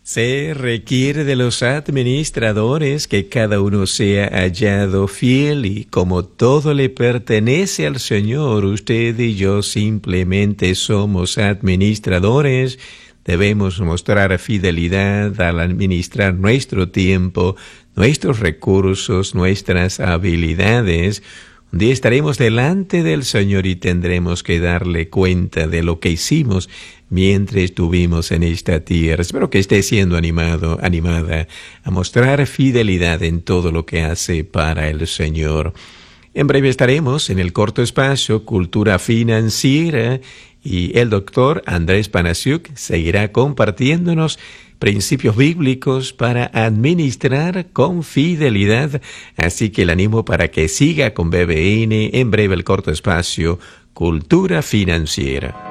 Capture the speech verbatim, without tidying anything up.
Se requiere de los administradores que cada uno sea hallado fiel y como todo le pertenece al Señor, usted y yo simplemente somos administradores. Debemos mostrar fidelidad al administrar nuestro tiempo, nuestros recursos, nuestras habilidades. Un día estaremos delante del Señor y tendremos que darle cuenta de lo que hicimos mientras estuvimos en esta tierra. Espero que esté siendo animado, animada a mostrar fidelidad en todo lo que hace para el Señor. En breve estaremos en el corto espacio Cultura Financiera y el doctor Andrés Panasiuk seguirá compartiéndonos principios bíblicos para administrar con fidelidad. Así que el animo para que siga con B B N en breve el corto espacio Cultura Financiera.